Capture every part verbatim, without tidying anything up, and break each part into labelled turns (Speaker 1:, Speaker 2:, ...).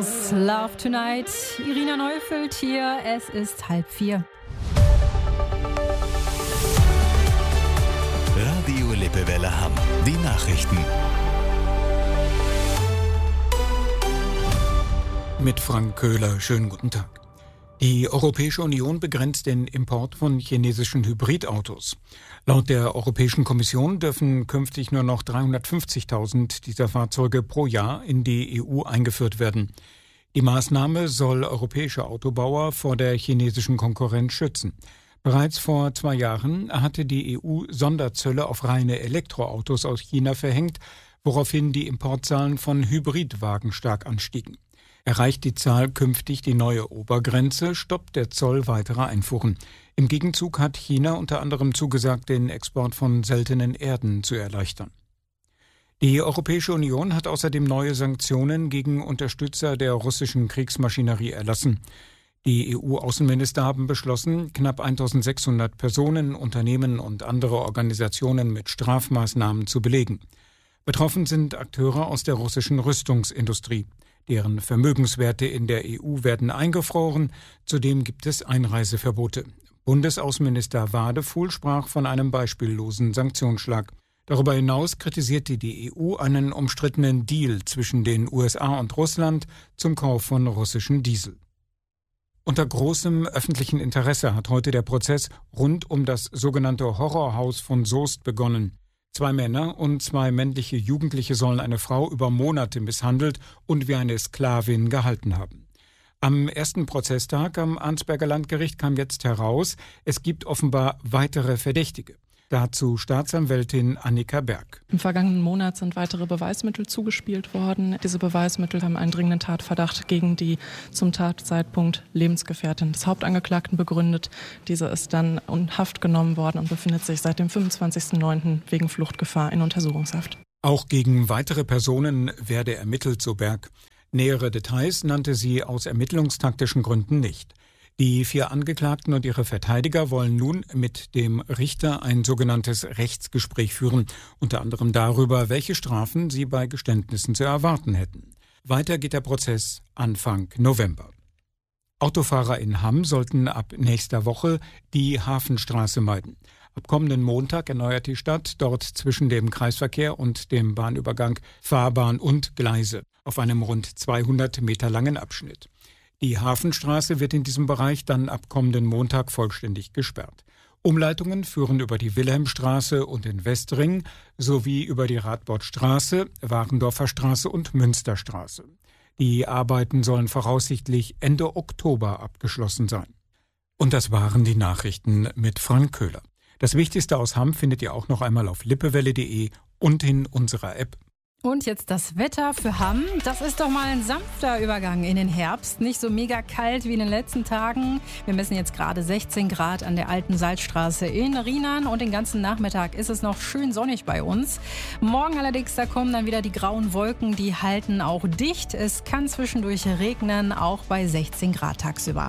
Speaker 1: Beatles, Love Tonight. Irina Neufeld hier, es ist halb vier.
Speaker 2: Radio Lippewelle Hamm, die Nachrichten.
Speaker 3: Mit Frank Köhler, schönen guten Tag. Die Europäische Union begrenzt den Import von chinesischen Hybridautos. Laut der Europäischen Kommission dürfen künftig nur noch dreihundertfünfzigtausend dieser Fahrzeuge pro Jahr in die E U eingeführt werden. Die Maßnahme soll europäische Autobauer vor der chinesischen Konkurrenz schützen. Bereits vor zwei Jahren hatte die E U Sonderzölle auf reine Elektroautos aus China verhängt, woraufhin die Importzahlen von Hybridwagen stark anstiegen. Erreicht die Zahl künftig die neue Obergrenze, stoppt der Zoll weitere Einfuhren. Im Gegenzug hat China unter anderem zugesagt, den Export von seltenen Erden zu erleichtern. Die Europäische Union hat außerdem neue Sanktionen gegen Unterstützer der russischen Kriegsmaschinerie erlassen. Die E U-Außenminister haben beschlossen, knapp eintausendsechshundert Personen, Unternehmen und andere Organisationen mit Strafmaßnahmen zu belegen. Betroffen sind Akteure aus der russischen Rüstungsindustrie. Deren Vermögenswerte in der E U werden eingefroren. Zudem gibt es Einreiseverbote. Bundesaußenminister Wadefuhl sprach von einem beispiellosen Sanktionsschlag. Darüber hinaus kritisierte die E U einen umstrittenen Deal zwischen den U S A und Russland zum Kauf von russischem Diesel. Unter großem öffentlichen Interesse hat heute der Prozess rund um das sogenannte Horrorhaus von Soest begonnen. Zwei Männer und zwei männliche Jugendliche sollen eine Frau über Monate misshandelt und wie eine Sklavin gehalten haben. Am ersten Prozesstag am Arnsberger Landgericht kam jetzt heraus, es gibt offenbar weitere Verdächtige. Dazu Staatsanwältin Annika Berg.
Speaker 4: Im vergangenen Monat sind weitere Beweismittel zugespielt worden. Diese Beweismittel haben einen dringenden Tatverdacht gegen die zum Tatzeitpunkt Lebensgefährtin des Hauptangeklagten begründet. Diese ist dann in Haft genommen worden und befindet sich seit dem fünfundzwanzigsten neunten wegen Fluchtgefahr in Untersuchungshaft.
Speaker 3: Auch gegen weitere Personen werde ermittelt, so Berg. Nähere Details nannte sie aus ermittlungstaktischen Gründen nicht. Die vier Angeklagten und ihre Verteidiger wollen nun mit dem Richter ein sogenanntes Rechtsgespräch führen, unter anderem darüber, welche Strafen sie bei Geständnissen zu erwarten hätten. Weiter geht der Prozess Anfang November. Autofahrer in Hamm sollten ab nächster Woche die Hafenstraße meiden. Ab kommenden Montag erneuert die Stadt dort zwischen dem Kreisverkehr und dem Bahnübergang Fahrbahn und Gleise auf einem rund zweihundert Meter langen Abschnitt. Die Hafenstraße wird in diesem Bereich dann ab kommenden Montag vollständig gesperrt. Umleitungen führen über die Wilhelmstraße und den Westring sowie über die Radbordstraße, Warendorfer Straße und Münsterstraße. Die Arbeiten sollen voraussichtlich Ende Oktober abgeschlossen sein. Und das waren die Nachrichten mit Frank Köhler. Das Wichtigste aus Hamm findet ihr auch noch einmal auf lippewelle punkt de und in unserer App.
Speaker 1: Und jetzt das Wetter für Hamm. Das ist doch mal ein sanfter Übergang in den Herbst. Nicht so mega kalt wie in den letzten Tagen. Wir messen jetzt gerade sechzehn Grad an der alten Salzstraße in Rienan. Und den ganzen Nachmittag ist es noch schön sonnig bei uns. Morgen allerdings, da kommen dann wieder die grauen Wolken. Die halten auch dicht. Es kann zwischendurch regnen, auch bei sechzehn Grad tagsüber.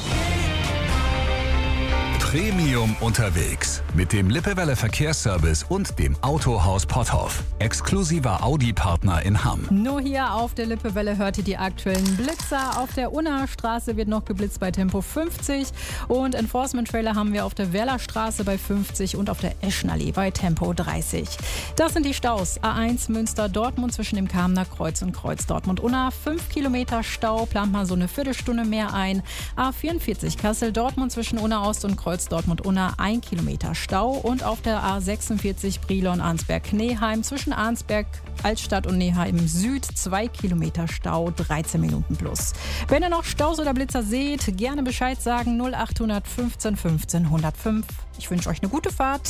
Speaker 2: Premium unterwegs mit dem Lippewelle Verkehrsservice und dem Autohaus Potthoff. Exklusiver Audi-Partner in Hamm.
Speaker 1: Nur hier auf der Lippewelle hört ihr die aktuellen Blitzer. Auf der Unna-Straße wird noch geblitzt bei Tempo fünfzig. Und Enforcement-Trailer haben wir auf der Werlerstraße bei fünfzig und auf der Eschenallee bei Tempo dreißig. Das sind die Staus. A eins Münster-Dortmund zwischen dem Kamener Kreuz und Kreuz Dortmund-Unna. fünf Kilometer Stau, plant man so eine Viertelstunde mehr ein. A vierundvierzig Kassel-Dortmund zwischen Unna-Ost und Kreuz Dortmund-Unna, ein Kilometer Stau. Und auf der A sechsundvierzig Brilon-Arnsberg-Neheim zwischen Arnsberg, Altstadt und Neheim Süd, zwei Kilometer Stau, dreizehn Minuten plus. Wenn ihr noch Staus oder Blitzer seht, gerne Bescheid sagen, null acht fünfzehn fünfzehn hundertfünf. Ich wünsche euch eine gute Fahrt.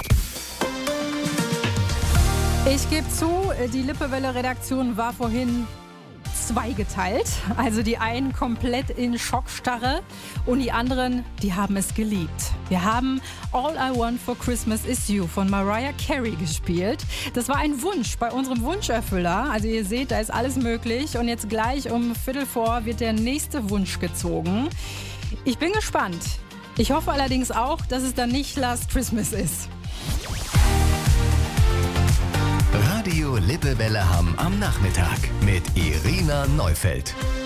Speaker 1: Ich gebe zu, die Lippewelle-Redaktion war vorhin zweigeteilt. Also die einen komplett in Schockstarre und die anderen, die haben es geliebt. Wir haben All I Want for Christmas Is You von Mariah Carey gespielt. Das war ein Wunsch bei unserem Wunscherfüller. Also ihr seht, da ist alles möglich. Und jetzt gleich um Viertel vor wird der nächste Wunsch gezogen. Ich bin gespannt. Ich hoffe allerdings auch, dass es dann nicht Last Christmas ist.
Speaker 2: Radio Lippewelle Hamm am Nachmittag mit Irina Neufeld.